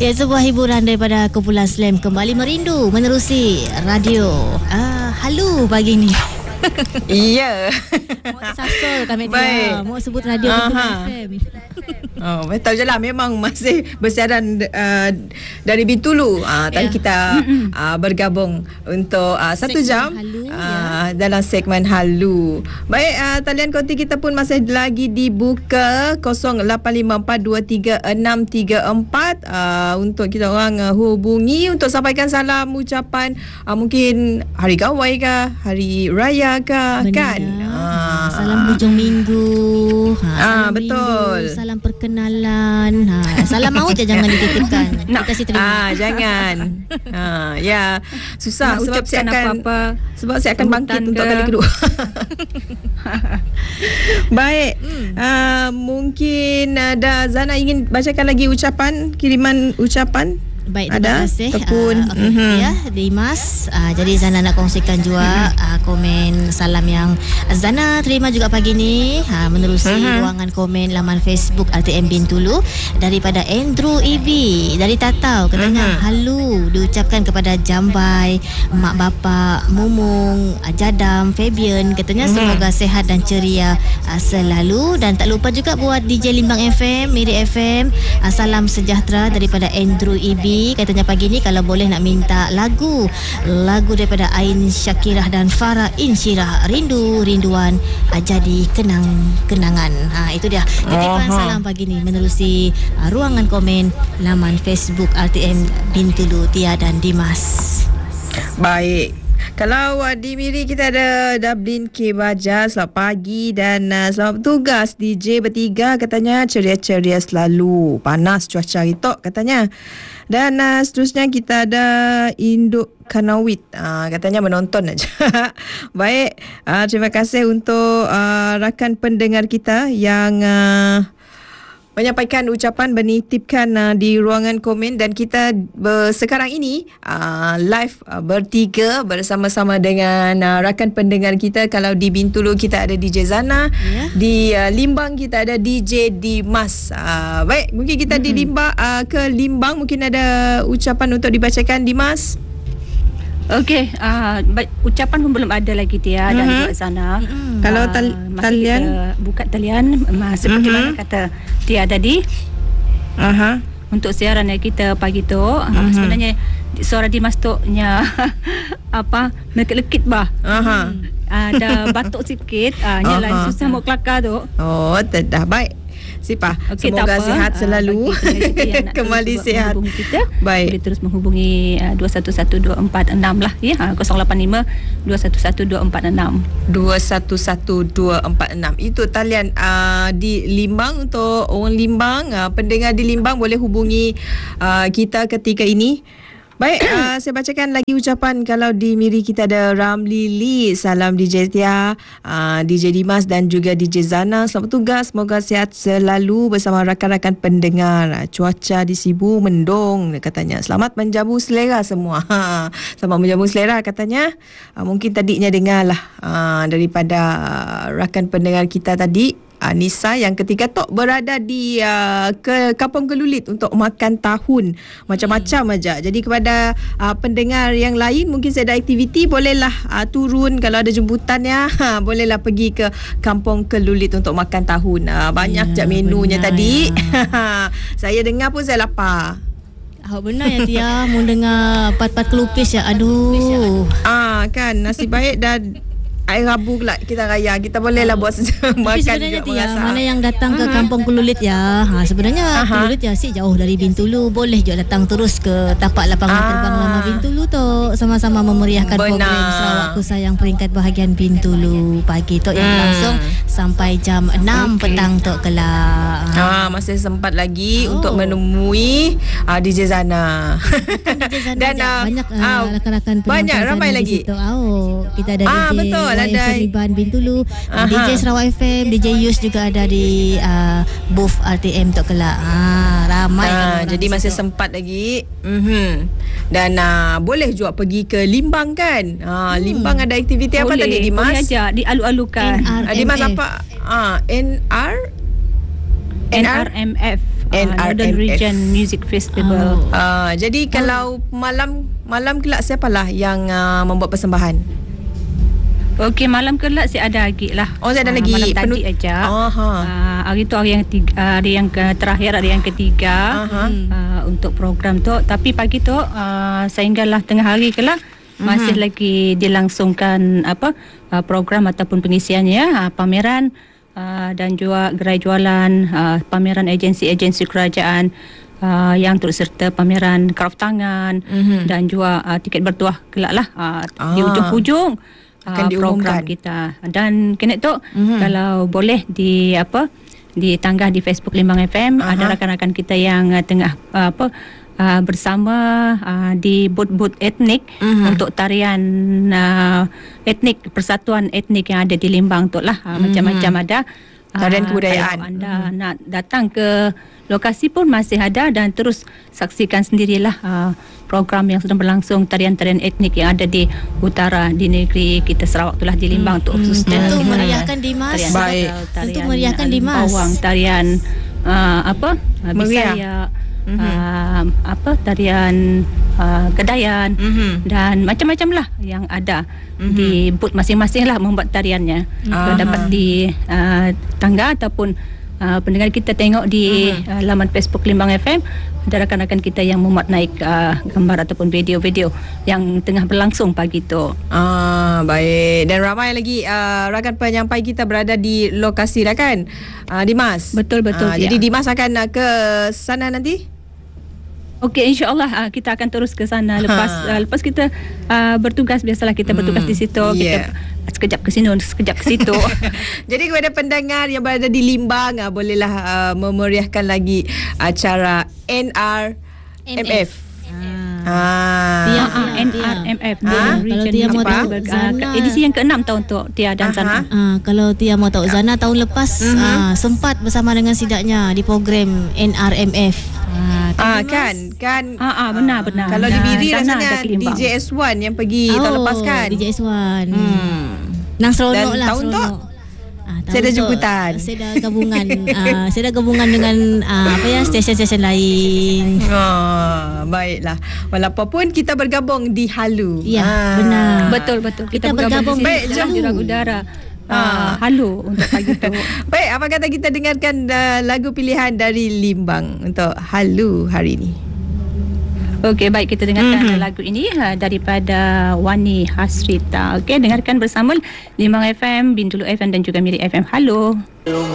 Ya, sebuah hiburan daripada kumpulan Slam kembali merindu menerusi radio. Halu pagi ni. Ya. Mau tersasul kami dia. Mau sebut radio kumpulan Slam. Betul je lah. Memang masih bersiaran dari Bintulu. Tadi kita bergabung untuk 1 jam Halu, dalam segmen Halu. Baik, talian konti kita pun masih lagi dibuka 0854236634 untuk kita orang hubungi untuk sampaikan salam, ucapan, mungkin hari gawai ke, hari raya ke. Benar. Kan? Salam hujung minggu. Salam betul. Rindu, salam perkenalan. Salam maut je jangan dititipkan. Kita si terima. Jangan. Ya, susah nak sebab saya akan apa-apa. Sebab saya akan bangkit untuk kali kedua. Baik. Mungkin ada Zana ingin bacakan lagi ucapan, kiriman ucapan. Baik, terima kasih. Tekun. Ya, Dimas. Jadi Zana nak kongsikan juga komen salam yang Zana terima juga pagi ni menerusi ruangan komen laman Facebook RTM Bintulu daripada Andrew EB dari Tatau. Katanya halu diucapkan kepada Jambai, mak bapa, Mumung, Jadam, Fabian. Katanya semoga sehat dan ceria selalu, dan tak lupa juga buat DJ Limbang FM, Miri FM. Salam sejahtera daripada Andrew EB. Katanya pagi ni kalau boleh nak minta lagu daripada Ain Syakirah dan Farah Insyirah, rinduan jadi kenangan. Itu dia titipan salam pagi ni menerusi ruangan komen laman Facebook RTM Bintulu, Tia dan Dimas. Baik. Kalau di Miri kita ada Dablin K. Baja. Selamat pagi dan selamat bertugas DJ bertiga. Katanya ceria-ceria selalu. Panas cuaca itu katanya. Dan seterusnya kita ada Induk Kanawit. Katanya menonton aja. Baik. Terima kasih untuk rakan pendengar kita yang menyampaikan ucapan, menitipkan di ruangan komen. Dan kita sekarang ini live bertiga bersama-sama dengan rakan pendengar kita. Kalau di Bintulu kita ada DJ Zana, di Limbang kita ada DJ Dimas. Baik, mungkin kita di Limbang ke Limbang mungkin ada ucapan untuk dibacakan, Dimas. Okey, ucapan pun belum ada lagi Tia dan juga Zana. Kalau talian kita buka talian seperti mana kata Tia tadi. Untuk siaran yang kita pagi tu sebenarnya suara Dimas tu nya melekit-lekit bah. Ada batuk sikit, nyala susah mau kelakar tu. Dah baik. Sipah. Okay, semoga sihat selalu. Kembali sihat. Kita baik. boleh terus menghubungi 211246 lah ya. 085 211246. 211246. Itu talian di Limbang. Untuk orang Limbang, pendengar di Limbang boleh hubungi kita ketika ini. Baik, saya bacakan lagi ucapan. Kalau di Miri kita ada Ramli Lee. Salam DJ Tia, DJ Dimas dan juga DJ Zana. Selamat tugas, semoga sihat selalu bersama rakan-rakan pendengar. Cuaca di Sibu mendung katanya. Selamat menjamu selera semua. Selamat menjamu selera katanya. Mungkin tadinya dengar lah daripada rakan pendengar kita tadi, Nisa, yang ketika tu berada di ke Kampung Kelulit untuk makan tahun. Macam-macam aja. Jadi kepada pendengar yang lain, mungkin saya ada aktiviti, bolehlah turun kalau ada jemputan ya. Bolehlah pergi ke Kampung Kelulit untuk makan tahun. Banyak je menunya tadi. Saya dengar pun saya lapar. Benar ya Tia. Mau dengar pat-pat kelupis ya. Aduh. Kan nasi baik dan air rabu pula kita raya. Kita bolehlah buat makan sebenarnya juga Tia, mengasak. mana yang datang ke Kampung Kelulit ya. Sebenarnya Kelulit ya sih jauh dari Bintulu. Boleh juga datang terus ke tapak lapangan terbang lama Bintulu tu. Sama-sama memeriahkan program Sarawakku Sayang peringkat bahagian Bintulu pagi tu yang langsung sampai jam 6 petang tu kelak. Masih sempat lagi untuk menemui DJ Zana. Dan banyak rakan-rakan banyak ramai lagi. Kita ada DJ betul, ada Liban Bintulu, DJ Sarawak FM, DJ Yus juga ada di booth RTM Tok Kelak. Ramai. Jadi masih sempat lagi. Dan boleh juga pergi ke Limbang kan. Limbang ada aktiviti apa tadi Dimas? Boleh aja dialu-alukan. Dimas apa? NRMF. Northern Region Music Festival. Jadi kalau malam kelak siapalah yang membuat persembahan? Okey, malam kelak saya ada lagi lah. Oh, saya ada lagi. Malam tadi aja. Hari tu hari yang terakhir, hari yang ketiga untuk program tu. Tapi pagi tu sehinggalah tengah hari kelak masih lagi dilangsungkan program ataupun pengisiannya, pameran dan juga gerai jualan, pameran agensi-agensi kerajaan yang turut serta pameran kraft tangan dan juga tiket bertuah kelak lah di ujung-ujung program kita. Dan kena tu kalau boleh ditanggah di Facebook Limbang FM, ada rakan-rakan kita yang tengah bersama di booth-booth etnik untuk tarian etnik, persatuan etnik yang ada di Limbang tu lah. Macam-macam ada tarian kebudayaan. Kalau anda nak datang ke lokasi pun masih ada, dan terus saksikan sendirilah program yang sedang berlangsung, tarian-tarian etnik yang ada di utara di negeri kita Sarawak itulah, di Limbang tu khususnya. Tentu meriahkan Dimas. Baik. Tentu meriahkan Dimas. Bawang, tarian Bisaya, tarian Kedayan dan macam-macam lah yang ada di booth masing-masing lah membuat tariannya. Kalau dapat di tangga ataupun pendengar kita tengok di laman Facebook Limbang FM, ada rakan-rakan kita yang memuat naik gambar ataupun video-video yang tengah berlangsung pagi tu. Baik. Dan ramai lagi rakan penyampai kita berada di lokasi dah kan, Dimas? Betul. Jadi Dimas akan ke sana nanti? Okey, insya-Allah kita akan terus ke sana lepas kita bertugas. Biasalah kita bertugas di situ, kita sekejap ke sini, sekejap ke situ. Jadi kepada pendengar yang berada di Limbang, bolehlah memeriahkan lagi acara NRMF. NRMF. Kalau Tia mau tahu Zana, edisi yang ke-6 tahun tu Tia dan Zana. Kalau Tia mau tahu, Zana tahun lepas sempat bersama dengan sidaknya di program NRMF. Benar. Kalau di Biri rasanya DJ S1 yang pergi tahun lepas kan. DJ S1. Nang seronok lah. Tahun tu saya dah jemputan. Saya dah gabungan. Saya dah gabungan dengan stesen-stesen lain. Baiklah. Walaupun kita bergabung di Halu. Ya, benar. Betul. Kita bergabung baik, jam jurang udara. Halu untuk pagi tu. Baik, apa kata kita dengarkan lagu pilihan dari Limbang untuk Halu hari ini? Okey, baik, kita dengarkan lagu ini daripada Wani Hasrita. Okey, dengarkan bersama Limbang FM, Bintulu FM dan juga Miri FM. Halu.